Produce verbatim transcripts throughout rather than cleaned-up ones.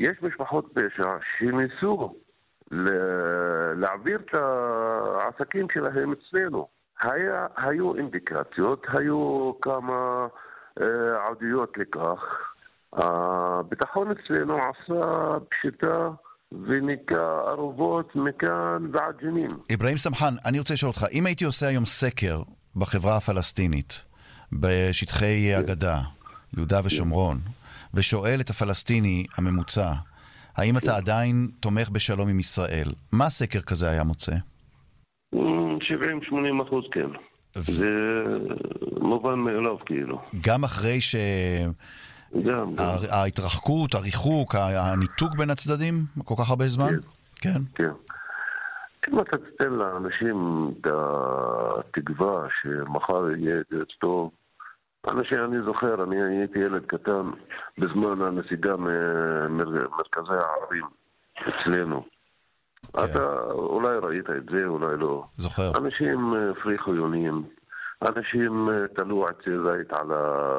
יש משפחות פשע שניסו להעביר את העסקים שלהם אצלנו. היה, היו אינדיקציות, היו כמה אה, עדויות לכך. הביטחון אצלנו עשה פשיטה וניקה ערובות מכאן ועד ג'נין. אברהים סמחן, אני רוצה לשאול אותך, אם הייתי עושה היום סקר בחברה הפלסטינית, בשטחי הגדה, יהודה ושומרון, ושואל את הפלסטיני הממוצע, האם אתה עדיין תומך בשלום עם ישראל? מה סקר כזה היה מוצא? שבעים שמונים אחוז כן. זה מובן מאליו כאילו. גם אחרי שההתרחקות, הריחוק, הניתוק בין הצדדים, כל כך הרבה זמן? כן. כן. אם אתה תתן לאנשים את התקווה שמחר יהיה יותר טוב, אנשים, אני זוכר, אני הייתי ילד קטן בזמן הנסיגה ממרכזי הערבים אצלנו. אתה אולי ראית את זה, אולי לא. זוכר. אנשים פריחו יונים, אנשים תלו עצי זית על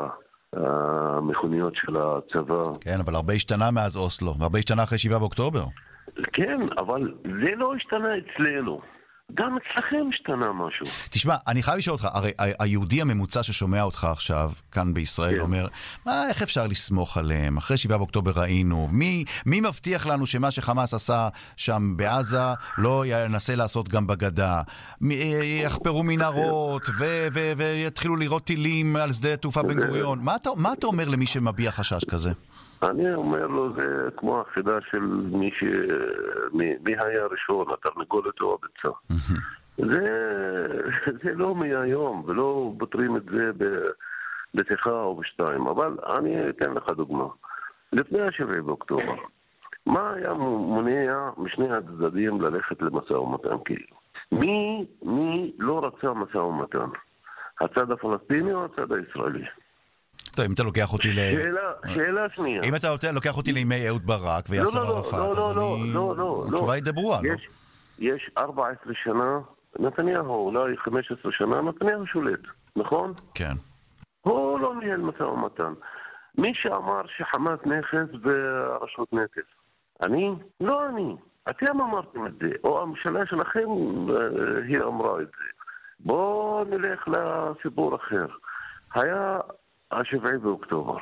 המכוניות של הצבא. כן, אבל הרבה השתנה מאז אוסלו, והרבה השתנה אחרי שבעה באוקטובר. כן, אבל זה לא השתנה אצלנו. גם אצלכם השתנה משהו. תשמע, אני חייב לשאול אותך, הרי היהודי הממוצע ששומע אותך עכשיו, כאן בישראל, אומר, מה, איך אפשר לסמוך עליהם? אחרי שבעה באוקטובר ראינו, מי, מי מבטיח לנו שמה שחמאס עשה שם בעזה, לא ינסה לעשות גם בגדה? יחפרו מנהרות, ויתחילו לראות טילים על שדה התעופה בן גוריון. מה אתה, מה אתה אומר למי שמביע חשש כזה? אני אומר לו, זה כמו החידה של מי ש... מי, מי היה ראשון, התרנגולת או הביצה. זה, זה לא מהיום, ולא פותרים את זה בשיחה או בשתיים. אבל אני אתן לך דוגמה. לפני השבעה באוקטובר, מה היה מונע משני הצדדים ללכת למשא ומתן כאילו? מי, מי לא רצה משא ומתן? הצד הפלסטיני או הצד הישראלי? טוב, אם אתה לוקח אותי ל... שאלה, שאלה שנייה. אם אתה לוקח אותי לימי אהוד ברק ויאסר ערפאת, אז אני... התשובה היא די ברורה, לא? יש ארבע עשרה שנה, נתניהו, אולי חמש עשרה שנה, נתניהו שולט, נכון? כן. הוא לא ניהל משא ומתן. מי שאמר שחמאס נכס והרשות נטל? אני? לא אני. אתם אמרתם את זה, או הממשלה שלכם היא אמרה את זה. בואו נלך לסיפור אחר. היה... השבעה באוקטובר.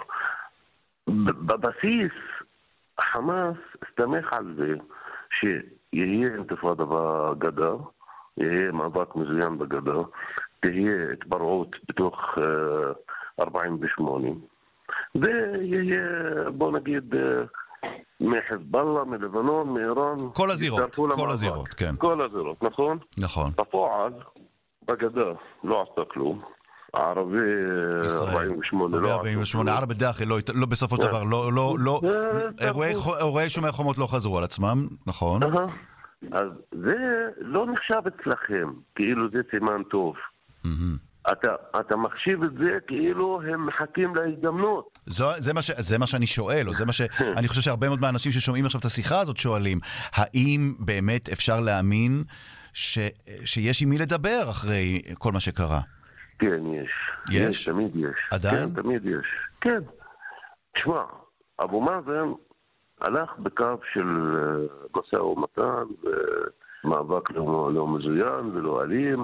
בבסיס, חמאס הסתמך על זה שיהיה אינתיפאדה בגדה, יהיה מאבק מזוין בגדה, תהיה התפרעות בתוך ארבעים ושמונה, ויהיה, בוא נגיד, מחזבאללה, מלבנון, מאיראן. כל הזירות, כל הזירות, כן. כל הזירות, נכון? נכון. בפועל, בגדה לא עשתה כלום. הערבי ארבעים ושמונה, לא ארבעים ושמונה, ערב בדאחל, לא בסופו של דבר, לא, לא, לא, אירועי שומר חומות לא חזרו על עצמם, נכון? אז זה לא נחשב אצלכם, כאילו זה סימן טוב. אתה מחשיב את זה כאילו הם מחכים להזדמנות. זה מה שאני שואל, או זה מה שאני חושב שהרבה מאוד מהאנשים ששומעים עכשיו את השיחה הזאת שואלים, האם באמת אפשר להאמין שיש עם מי לדבר אחרי כל מה שקרה? כן, יש. יש? יש, תמיד יש. עדיין? כן, תמיד יש. כן. תשמע, אבו מאזן הלך בקו של משא ומתן ומאבק לא, לא מזוין ולא אלים,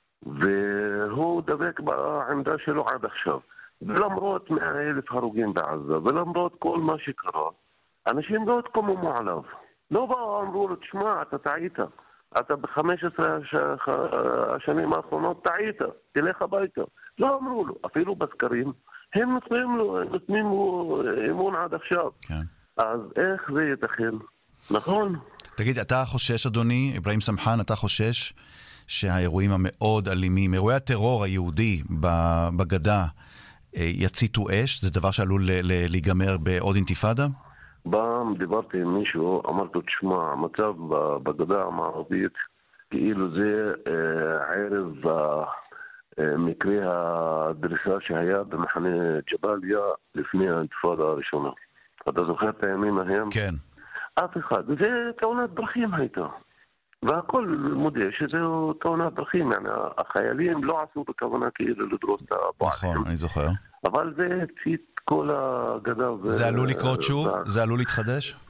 והוא דבק בעמדה שלו עד עכשיו. ולמרות מאה אלף הרוגים בעזה, ולמרות כל מה שקרה, אנשים לא התקוממו עליו. לא באו, אמרו לו, תשמע, אתה טעית. אתה ב-חמש עשרה השנים האחרונות טעית, תלך הביתה. לא אמרו לו, אפילו בסקרים, הם נותנים לו, נותנים לו אמון עד עכשיו. כן. אז איך זה ייתכן? נכון? תגיד, אתה חושש, אדוני, אברהים סמחן, אתה חושש שהאירועים המאוד אלימים, אירועי הטרור היהודי בגדה, יציתו אש? זה דבר שעלול להיגמר בעוד אינתיפאדה? פעם דיברתי עם מישהו, אמרתי, תשמע, המצב בגדה המערבית, כאילו זה ערב מקרה הדריסה שהיה במחנה ג'באליה לפני האינתיפאדה הראשונה. אתה זוכר את הימים ההם? כן. אף אחד. זה תאונת דרכים הייתה. והכל מודה שזהו תאונת דרכים. يعني, החיילים לא עשו בכוונה כאילו לדרוס את הפועלים. נכון, אני זוכר. אבל זה הצית כל הגדה. זה עלול לקרות שוב? זה עלול להתחדש?